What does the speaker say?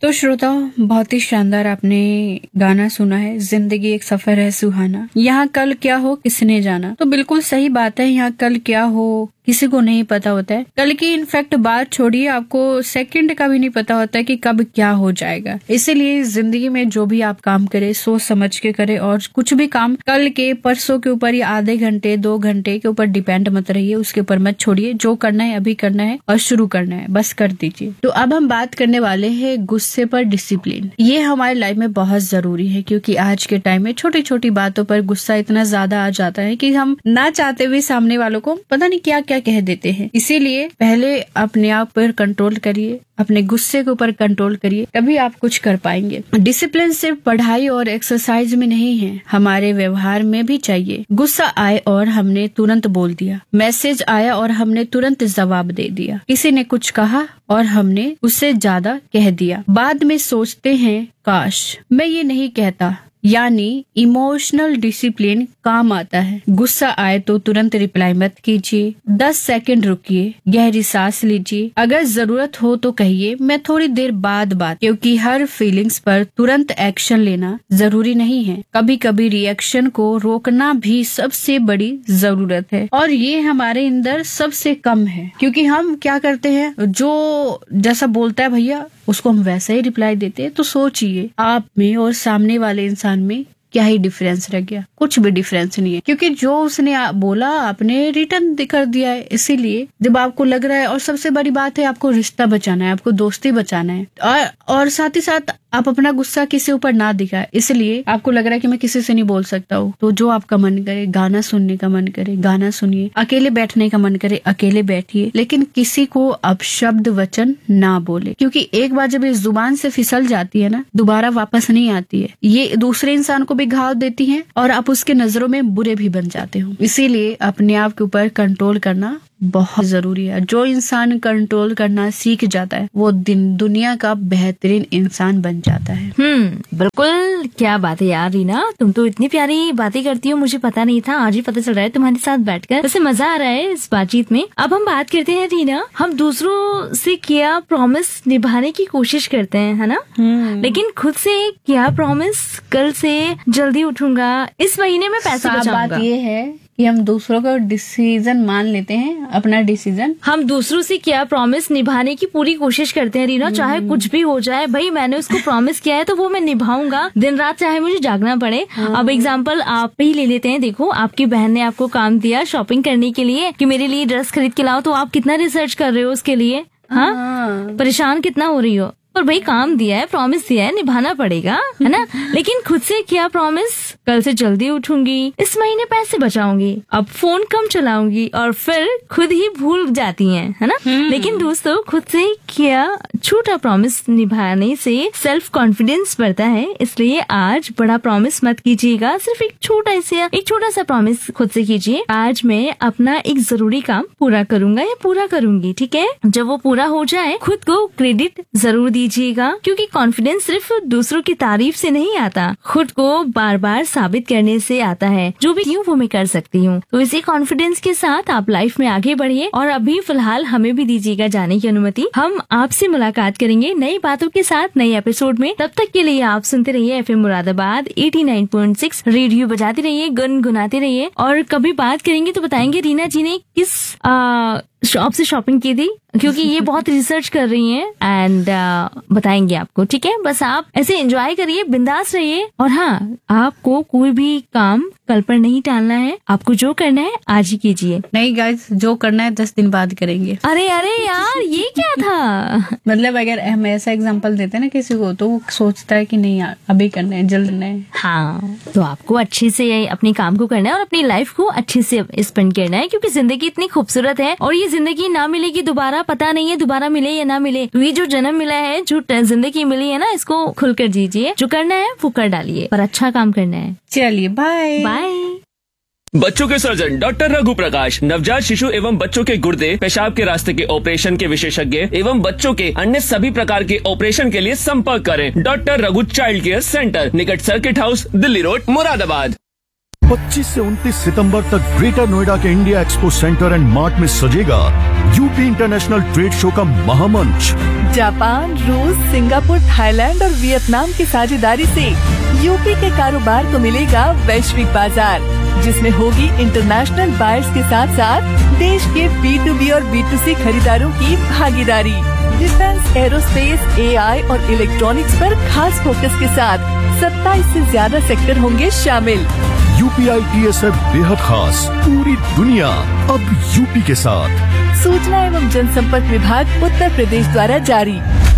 तो श्रोताओं, बहुत ही शानदार आपने गाना सुना है, जिंदगी एक सफर है सुहाना, यहाँ कल क्या हो किसने जाना। तो बिल्कुल सही बात है, यहाँ कल क्या हो किसी को नहीं पता होता है। कल की इनफैक्ट बात छोड़िए, आपको सेकंड का भी नहीं पता होता है कि कब क्या हो जाएगा। इसीलिए जिंदगी में जो भी आप काम करें सोच समझ के करें, और कुछ भी काम कल के परसों के ऊपर या आधे घंटे 2 घंटे के ऊपर डिपेंड मत रहिए, उसके ऊपर मत छोड़िए। जो करना है अभी करना है और शुरू करना है, बस कर दीजिए। तो अब हम बात करने वाले हैं गुस्से पर डिसिप्लिन। ये हमारे लाइफ में बहुत जरूरी है, क्योंकि आज के टाइम में छोटी छोटी बातों पर गुस्सा इतना ज्यादा आ जाता है कि हम ना चाहते हुए सामने वालों को पता नहीं क्या क्या कह देते हैं। इसीलिए पहले अपने आप पर कंट्रोल करिए, अपने गुस्से के ऊपर कंट्रोल करिए, तभी आप कुछ कर पाएंगे। डिसिप्लिन सिर्फ पढ़ाई और एक्सरसाइज में नहीं है, हमारे व्यवहार में भी चाहिए। गुस्सा आए और हमने तुरंत बोल दिया, मैसेज आया और हमने तुरंत जवाब दे दिया, किसी ने कुछ कहा और हमने उससे ज्यादा कह दिया, बाद में सोचते हैं काश मैं ये नहीं कहता। यानी इमोशनल डिसिप्लिन काम आता है। गुस्सा आए तो तुरंत रिप्लाई मत कीजिए, 10 सेकंड रुकिए, गहरी सांस लीजिए, अगर जरूरत हो तो कहिए मैं थोड़ी देर बाद बात, क्योंकि हर फीलिंग्स पर तुरंत एक्शन लेना जरूरी नहीं है। कभी कभी रिएक्शन को रोकना भी सबसे बड़ी जरूरत है, और ये हमारे अंदर सबसे कम है, क्योंकि हम क्या करते हैं, जो जैसा बोलता है भैया उसको हम वैसा ही रिप्लाई देते हैं। तो सोचिए आप में और सामने वाले इंसान में क्या ही डिफरेंस रह गया, कुछ भी डिफरेंस नहीं है, क्योंकि जो उसने बोला आपने रिटर्न कर दिया है। इसीलिए जब आपको लग रहा है, और सबसे बड़ी बात है आपको रिश्ता बचाना है, आपको दोस्ती बचाना है, और साथ ही साथ आप अपना गुस्सा किसी ऊपर ना दिखाए। इसलिए आपको लग रहा है कि मैं किसी से नहीं बोल सकता हूँ, तो जो आपका मन करे, गाना सुनने का मन करे गाना सुनिए, अकेले बैठने का मन करे अकेले बैठिए, लेकिन किसी को अपशब्द वचन ना बोले, क्योंकि एक बार जब इस जुबान से फिसल जाती है ना, दोबारा वापस नहीं आती है। ये दूसरे इंसान को भी घाव देती है और आप उसके नजरों में बुरे भी बन जाते हो। इसीलिए अपने आप के ऊपर कंट्रोल करना बहुत जरूरी है। जो इंसान कंट्रोल करना सीख जाता है वो दुनिया का बेहतरीन इंसान बन जाता है। बिल्कुल, क्या बात है यार रीना, तुम तो इतनी प्यारी बातें करती हो, मुझे पता नहीं था, आज ही पता चल रहा है तुम्हारे साथ बैठकर। वैसे मजा आ रहा है इस बातचीत में। अब हम बात करते हैं रीना, हम दूसरों से किया प्रॉमिस निभाने की कोशिश करते हैं, है ना, लेकिन खुद से किया प्रॉमिस, कल से जल्दी उठूंगा, इस महीने में पैसे बचाऊंगा। बात ये है कि हम दूसरों का डिसीजन मान लेते हैं, अपना डिसीजन। हम दूसरों से क्या प्रॉमिस निभाने की पूरी कोशिश करते हैं रीना, चाहे कुछ भी हो जाए, भाई मैंने उसको प्रॉमिस किया है तो वो मैं निभाऊंगा, दिन रात चाहे मुझे जागना पड़े। अब एग्जांपल आप ही ले लेते हैं। देखो, आपकी बहन ने आपको काम दिया शॉपिंग करने के लिए कि मेरे लिए ड्रेस खरीद के लाओ, तो आप कितना रिसर्च कर रहे हो उसके लिए, हाँ, परेशान कितना हो रही हो, पर भाई काम दिया है, प्रॉमिस दिया है, निभाना पड़ेगा, है ना। लेकिन खुद से क्या प्रॉमिस, कल से जल्दी उठूंगी, इस महीने पैसे बचाऊंगी, अब फोन कम चलाऊंगी, और फिर खुद ही भूल जाती हैं, है ना। लेकिन दोस्तों, खुद से क्या छोटा प्रॉमिस निभाने से सेल्फ कॉन्फिडेंस बढ़ता है। इसलिए आज बड़ा प्रॉमिस मत कीजिएगा, सिर्फ एक छोटा सा प्रॉमिस खुद से कीजिए, आज मैं अपना एक जरूरी काम पूरा करूंगा या पूरा करूंगी, ठीक है। जब वो पूरा हो जाए खुद को क्रेडिट जरूर दीजिएगा, क्योंकि कॉन्फिडेंस सिर्फ दूसरों की तारीफ से नहीं आता, खुद को बार बार साबित करने से आता है। जो भी हूँ वो मैं कर सकती हूँ। तो इसी कॉन्फिडेंस के साथ आप लाइफ में आगे बढ़िए, और अभी फिलहाल हमें भी दीजिएगा जाने की अनुमति। हम आपसे मुलाकात करेंगे नई बातों के साथ नए एपिसोड में। तब तक के लिए आप सुनते रहिए एफएम मुरादाबाद 89.6, रेडियो बजाते रहिए, गुनगुनाते रहिए। और कभी बात करेंगे तो बताएंगे रीना जी ने किस शॉप से शॉपिंग की थी, क्योंकि ये बहुत रिसर्च कर रही हैं, एंड बताएंगे आपको, ठीक है। बस आप ऐसे एंजॉय करिए, बिंदास रहिए, और हाँ, आपको कोई भी काम कल पर नहीं टालना है, आपको जो करना है आज ही कीजिए। नहीं गाइस, जो करना है 10 दिन बाद करेंगे। अरे यार, ये क्या था। मतलब अगर हम ऐसा एग्जांपल देते हैं ना किसी को, तो वो सोचता है कि नहीं यार अभी करना है, जल्द करना है। हाँ, तो आपको अच्छे से अपने काम को करना है और अपनी लाइफ को अच्छे से स्पेंड करना है, क्योंकि जिंदगी इतनी खूबसूरत है, और ये जिंदगी ना मिलेगी दोबारा, पता नहीं है दोबारा मिले या ना मिले। तो ये जो जन्म मिला है, जो जिंदगी मिली है ना, इसको खुलकर जीजिए, जो करना है वो कर डालिए, पर अच्छा काम करना है। चलिए बाय बाय। बच्चों के सर्जन डॉक्टर रघु प्रकाश, नवजात शिशु एवं बच्चों के गुर्दे पेशाब के रास्ते के ऑपरेशन के विशेषज्ञ एवं बच्चों के अन्य सभी प्रकार के ऑपरेशन के लिए संपर्क करें। Doctor Raghu child care centre, निकट circuit house, Delhi road, Moradabad. 25 से 29 सितंबर तक ग्रेटर नोएडा के India expo centre and mart में सजेगा यूपी इंटरनेशनल ट्रेड शो का महामंच। जापान, रूस, सिंगापुर, थाईलैंड और वियतनाम की साझेदारी से यूपी के कारोबार को मिलेगा वैश्विक बाजार, जिसमें होगी इंटरनेशनल बायर्स के साथ साथ देश के B2B और B2C खरीदारों की भागीदारी। डिफेंस, एरोस्पेस, AI और इलेक्ट्रॉनिक्स पर खास फोकस के साथ 27 से ज्यादा सेक्टर होंगे शामिल। UPITSF बेहद खास, पूरी दुनिया अब यूपी के साथ। सूचना एवं जनसंपर्क विभाग उत्तर प्रदेश द्वारा जारी।